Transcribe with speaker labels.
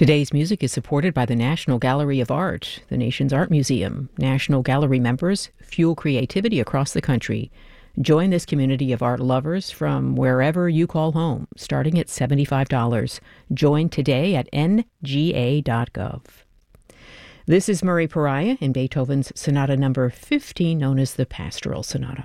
Speaker 1: Today's music is supported by the National Gallery of Art, the nation's art museum. National Gallery members fuel creativity across the country. Join this community of art lovers from wherever you call home, starting at $75. Join today at nga.gov. This is Murray Pariah in Beethoven's Sonata number 15, known as the Pastoral Sonata.